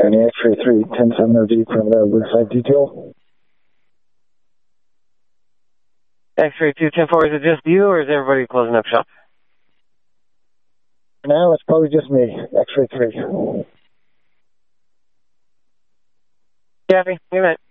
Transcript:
County X-ray 3, 10-7 from the Woodside detail. X-ray 210-4, is it just you or is everybody closing up shop? Now it's probably just me, X-ray 3. Kathy, good night.